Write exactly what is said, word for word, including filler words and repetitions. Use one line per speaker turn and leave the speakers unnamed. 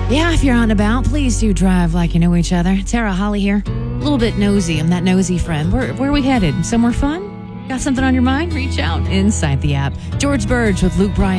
Yeah, if you're on about, please do drive like you know each other. Tara Holly here. A little bit nosy. I'm that nosy friend. Where, where are we headed? Somewhere fun? Got something on your mind? Reach out inside the app. George Burge with Luke Bryan.